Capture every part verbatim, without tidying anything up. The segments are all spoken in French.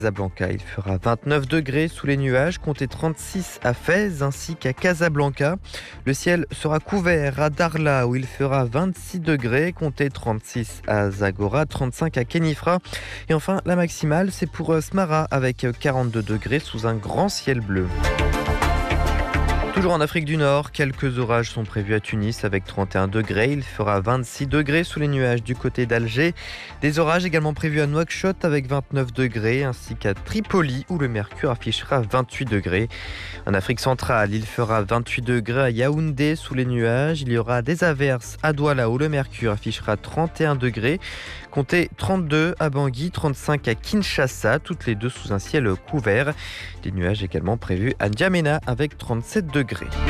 Casablanca, il fera vingt-neuf degrés sous les nuages, comptez trente-six à Fès ainsi qu'à Casablanca. Le ciel sera couvert à Darla où il fera vingt-six degrés, comptez trente-six à Zagora, trente-cinq à Khénifra. Et enfin, la maximale, c'est pour Smara avec quarante-deux degrés sous un grand ciel bleu. Toujours en Afrique du Nord, quelques orages sont prévus à Tunis avec trente et un degrés. Il fera vingt-six degrés sous les nuages du côté d'Alger. Des orages également prévus à Nouakchott avec vingt-neuf degrés ainsi qu'à Tripoli où le mercure affichera vingt-huit degrés. En Afrique centrale, il fera vingt-huit degrés à Yaoundé sous les nuages. Il y aura des averses à Douala où le mercure affichera trente et un degrés. Comptez trente-deux à Bangui, trente-cinq à Kinshasa, toutes les deux sous un ciel couvert. Des nuages également prévus à N'Djamena avec trente-sept degrés.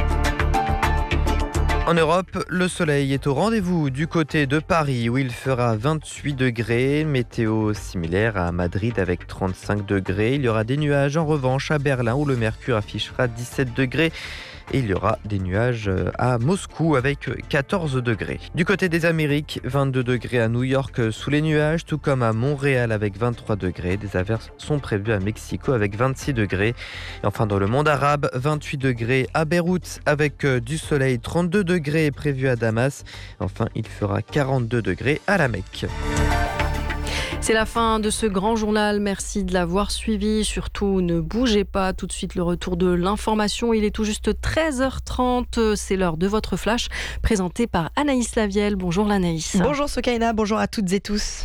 En Europe, le soleil est au rendez-vous du côté de Paris où il fera vingt-huit degrés. Météo similaire à Madrid avec trente-cinq degrés. Il y aura des nuages en revanche à Berlin où le mercure affichera dix-sept degrés. Et il y aura des nuages à Moscou avec quatorze degrés. Du côté des Amériques, vingt-deux degrés à New York sous les nuages, tout comme à Montréal avec vingt-trois degrés. Des averses sont prévues à Mexico avec vingt-six degrés. Et enfin dans le monde arabe, vingt-huit degrés à Beyrouth avec du soleil, trente-deux degrés prévus à Damas. Enfin, il fera quarante-deux degrés à la Mecque. C'est la fin de ce grand journal. Merci de l'avoir suivi. Surtout, ne bougez pas. Tout de suite, le retour de l'information. Il est tout juste treize heures trente. C'est l'heure de votre flash, présenté par Anaïs Lavielle. Bonjour l'Anaïs. Bonjour Sokaina, bonjour à toutes et tous.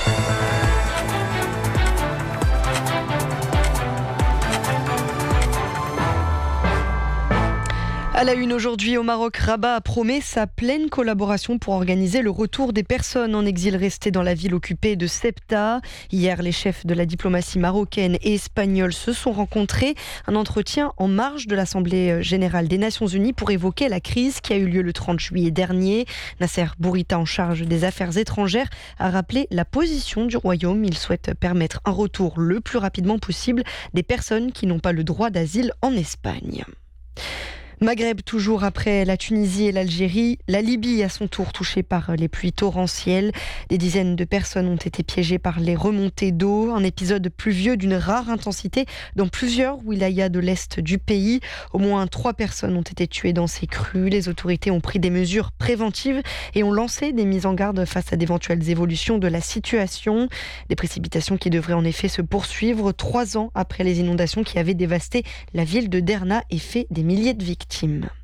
À la une aujourd'hui au Maroc, Rabat a promis sa pleine collaboration pour organiser le retour des personnes en exil restées dans la ville occupée de Ceuta. Hier, les chefs de la diplomatie marocaine et espagnole se sont rencontrés. Un entretien en marge de l'Assemblée générale des Nations Unies pour évoquer la crise qui a eu lieu le trente juillet dernier. Nasser Bourita, en charge des affaires étrangères, a rappelé la position du Royaume. Il souhaite permettre un retour le plus rapidement possible des personnes qui n'ont pas le droit d'asile en Espagne. Maghreb, toujours après la Tunisie et l'Algérie, la Libye à son tour touchée par les pluies torrentielles. Des dizaines de personnes ont été piégées par les remontées d'eau. Un épisode pluvieux d'une rare intensité dans plusieurs wilayas de l'est du pays. Au moins trois personnes ont été tuées dans ces crues. Les autorités ont pris des mesures préventives et ont lancé des mises en garde face à d'éventuelles évolutions de la situation. Des précipitations qui devraient en effet se poursuivre trois ans après les inondations qui avaient dévasté la ville de Derna et fait des milliers de victimes.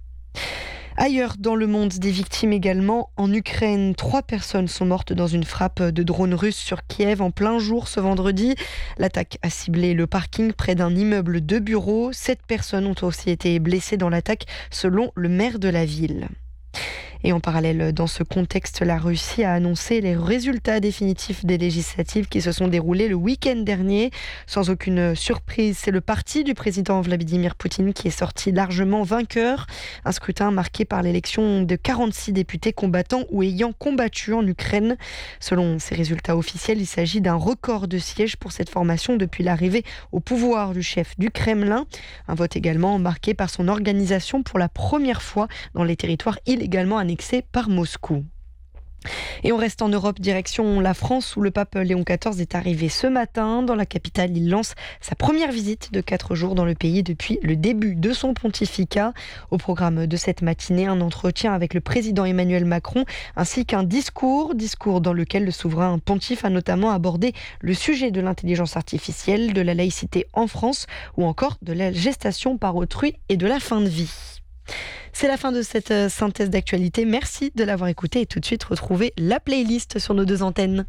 Ailleurs dans le monde, des victimes également. En Ukraine, trois personnes sont mortes dans une frappe de drone russe sur Kiev en plein jour ce vendredi. L'attaque a ciblé le parking près d'un immeuble de bureaux. Sept personnes ont aussi été blessées dans l'attaque selon le maire de la ville. Et en parallèle, dans ce contexte, la Russie a annoncé les résultats définitifs des législatives qui se sont déroulées le week-end dernier. Sans aucune surprise, c'est le parti du président Vladimir Poutine qui est sorti largement vainqueur. Un scrutin marqué par l'élection de quarante-six députés combattants ou ayant combattu en Ukraine. Selon ces résultats officiels, il s'agit d'un record de sièges pour cette formation depuis l'arrivée au pouvoir du chef du Kremlin. Un vote également marqué par son organisation pour la première fois dans les territoires illégalement annexés par Moscou. Et on reste en Europe, direction la France, où le pape Léon quatorze est arrivé ce matin. Dans la capitale, il lance sa première visite de quatre jours dans le pays depuis le début de son pontificat. Au programme de cette matinée, un entretien avec le président Emmanuel Macron, ainsi qu'un discours, discours dans lequel le souverain pontife a notamment abordé le sujet de l'intelligence artificielle, de la laïcité en France, ou encore de la gestation par autrui et de la fin de vie. C'est la fin de cette synthèse d'actualité. Merci de l'avoir écouté et tout de suite retrouvez la playlist sur nos deux antennes.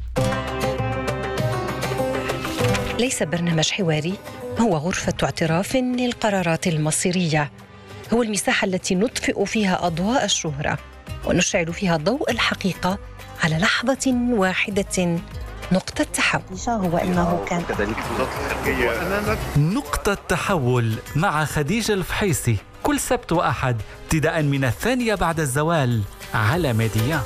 ليس برنامج حواري، هو غرفة اعتراف للقرارات المصيرية. هو المساحة التي نطفئ فيها أضواء الشهرة ونشعل فيها ضوء الحقيقة على لحظة واحدة. نقطة تحول هو أنه كان نقطة تحول مع خديجة الفحيصي كل سبت وأحد ابتداء من الثانية بعد الزوال على ميديا.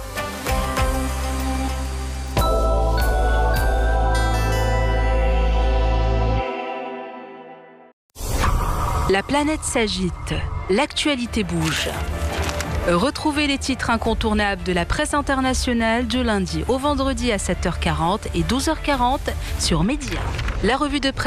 La planète s'agite, l'actualité bouge. Retrouvez les titres incontournables de la presse internationale du lundi au vendredi à sept heures quarante et douze heures quarante sur Média. La revue de presse